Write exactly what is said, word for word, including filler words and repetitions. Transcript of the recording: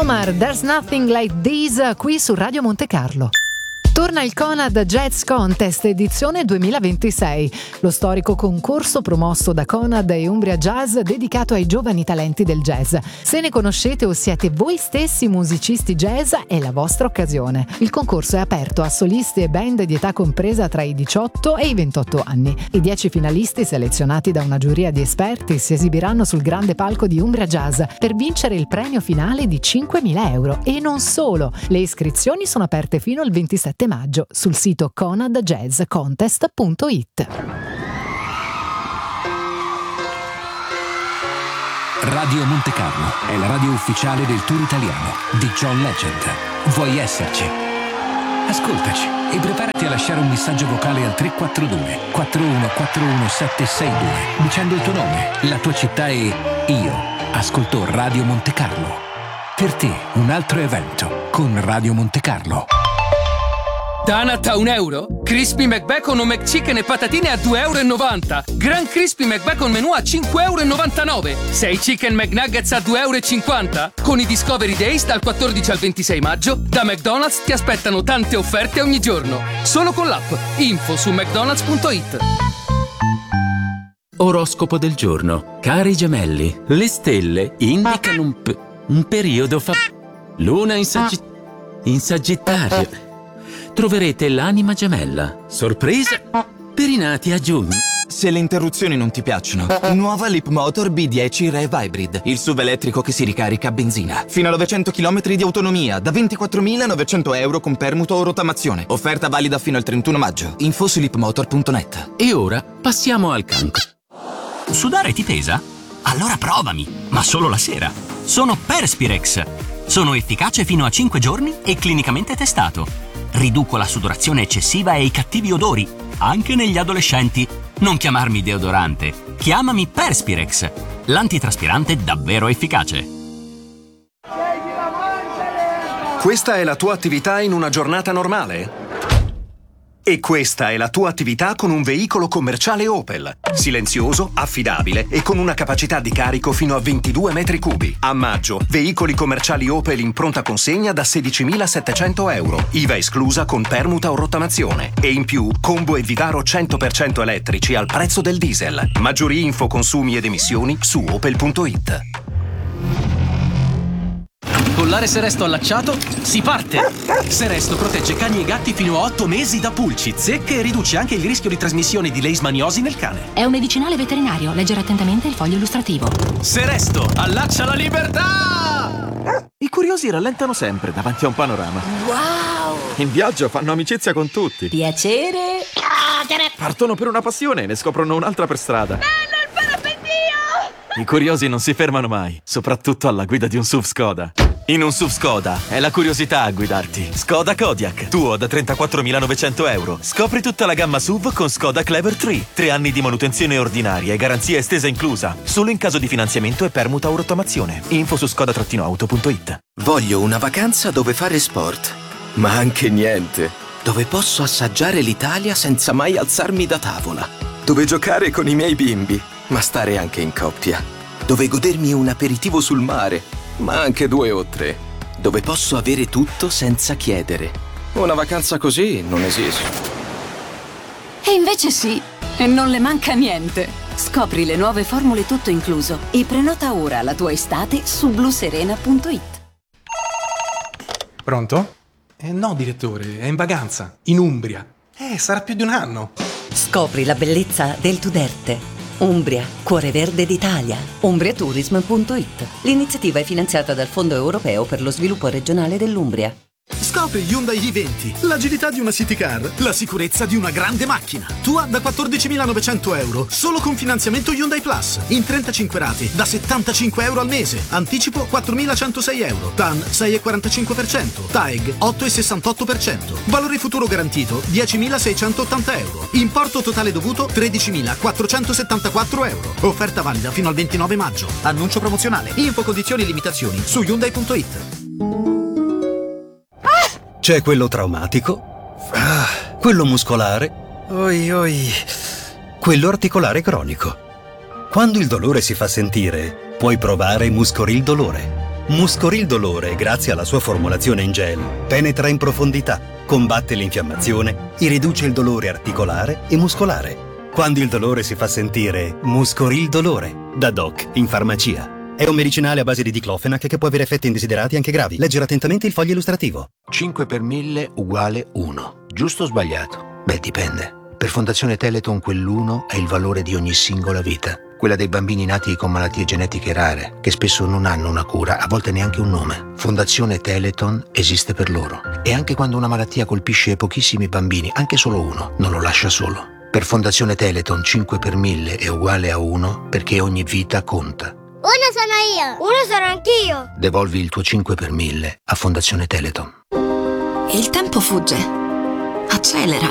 Omar, There's Nothing Like This, qui su Radio Monte Carlo. Torna il Conad Jazz Contest edizione duemilaventisei, lo storico concorso promosso da Conad e Umbria Jazz dedicato ai giovani talenti del jazz. Se ne conoscete o siete voi stessi musicisti jazz, è la vostra occasione. Il concorso è aperto a solisti e band di età compresa tra i diciotto e i ventotto anni. I dieci finalisti, selezionati da una giuria di esperti, si esibiranno sul grande palco di Umbria Jazz per vincere il premio finale di cinquemila euro. E non solo, le iscrizioni sono aperte fino al ventisette maggio sul sito conad jazz contest punto it. Radio Monte Carlo è la radio ufficiale del tour italiano di John Legend. Vuoi esserci? Ascoltaci e preparati a lasciare un messaggio vocale al tre quattro due quattro uno quattro uno sette sei due dicendo il tuo nome, la tua città e io ascolto Radio Monte Carlo. Per te un altro evento con Radio Monte Carlo. Donut a un euro? Crispy McBacon o McChicken e patatine a due e novanta euro. Grand Crispy McBacon menù a cinque e novantanove euro. sei Chicken McNuggets a due e cinquanta euro. Con i Discovery Days dal quattordici al ventisei maggio, da McDonald's ti aspettano tante offerte ogni giorno. Solo con l'app. Info su mcdonalds punto it. Oroscopo del giorno. Cari gemelli, le stelle indicano un, p- un periodo fa... Luna in, saggi- in Sagittario. Troverete l'anima gemella. Sorpresa per i nati a giugno. Se le interruzioni non ti piacciono, nuova Leapmotor B dieci Rev Hybrid, il S U V elettrico che si ricarica a benzina. Fino a novecento chilometri di autonomia, da ventiquattromilanovecento euro con permuto o rottamazione. Offerta valida fino al trentuno maggio. Info su leapmotor punto net. E ora passiamo al cancro. Sudare ti pesa? Allora provami, ma solo la sera. Sono Perspirex. Sono efficace fino a cinque giorni e clinicamente testato. Riduco la sudorazione eccessiva e i cattivi odori, anche negli adolescenti. Non chiamarmi deodorante, chiamami Perspirex, l'antitraspirante davvero efficace. Questa è la tua attività in una giornata normale? E questa è la tua attività con un veicolo commerciale Opel. Silenzioso, affidabile e con una capacità di carico fino a ventidue metri cubi. A maggio, veicoli commerciali Opel in pronta consegna da sedicimilasettecento euro. I V A esclusa con permuta o rottamazione. E in più, combo e Vivaro cento per cento elettrici al prezzo del diesel. Maggiori info, consumi ed emissioni su opel punto it. Collare Seresto allacciato, si parte! Seresto protegge cani e gatti fino a otto mesi da pulci, zecche e riduce anche il rischio di trasmissione di leishmaniosi nel cane. È un medicinale veterinario, leggere attentamente il foglio illustrativo. Seresto, allaccia la libertà! I curiosi rallentano sempre davanti a un panorama. Wow! In viaggio fanno amicizia con tutti. Piacere! Partono per una passione e ne scoprono un'altra per strada. Bello il parapendio! I curiosi non si fermano mai, soprattutto alla guida di un S U V Skoda. In un S U V Skoda è la curiosità a guidarti. Skoda Kodiaq, tuo da trentaquattromilanovecento euro. Scopri tutta la gamma S U V con Skoda Clever tre. Tre anni di manutenzione ordinaria e garanzia estesa inclusa. Solo in caso di finanziamento e permuta o rottamazione. Info su skoda auto punto it. Voglio una vacanza dove fare sport, ma anche niente. Dove posso assaggiare l'Italia senza mai alzarmi da tavola. Dove giocare con i miei bimbi, ma stare anche in coppia. Dove godermi un aperitivo sul mare, ma anche due o tre. Dove posso avere tutto senza chiedere. Una vacanza così non esiste. E invece sì, e non le manca niente. Scopri le nuove formule tutto incluso e prenota ora la tua estate su blu serena punto it. Pronto? Eh no, direttore, è in vacanza, in Umbria. Eh, sarà più di un anno. Scopri la bellezza del Tuderte. Umbria, cuore verde d'Italia. umbriatourism punto it. L'iniziativa è finanziata dal Fondo Europeo per lo Sviluppo Regionale dell'Umbria. Scopri Hyundai i venti, l'agilità di una city car, la sicurezza di una grande macchina. Tua da quattordicimilanovecento euro, solo con finanziamento Hyundai Plus, in trentacinque rate, da settantacinque euro al mese. Anticipo quattromilacentosei euro, T A N sei virgola quarantacinque per cento, T A E G otto virgola sessantotto per cento. Valore futuro garantito diecimilaseicentottanta euro. Importo totale dovuto tredicimilaquattrocentosettantaquattro euro. Offerta valida fino al ventinove maggio. Annuncio promozionale. Info, condizioni e limitazioni su hyundai punto it. C'è quello traumatico, ah, quello muscolare, oi oi, quello articolare cronico. Quando il dolore si fa sentire, puoi provare Muscoril Dolore. Muscoril Dolore, grazie alla sua formulazione in gel, penetra in profondità, combatte l'infiammazione e riduce il dolore articolare e muscolare. Quando il dolore si fa sentire, Muscoril Dolore, da Doc in farmacia. È un medicinale a base di diclofenac che può avere effetti indesiderati anche gravi. Leggere attentamente il foglio illustrativo. cinque per mille uguale uno. Giusto o sbagliato? Beh, dipende. Per Fondazione Teleton quell'uno è il valore di ogni singola vita. Quella dei bambini nati con malattie genetiche rare, che spesso non hanno una cura, a volte neanche un nome. Fondazione Teleton esiste per loro. E anche quando una malattia colpisce pochissimi bambini, anche solo uno, non lo lascia solo. Per Fondazione Teleton cinque per mille è uguale a uno, perché ogni vita conta. Uno sono io, uno sono anch'io. Devolvi il tuo cinque per mille a Fondazione Teleton. Il tempo fugge, accelera,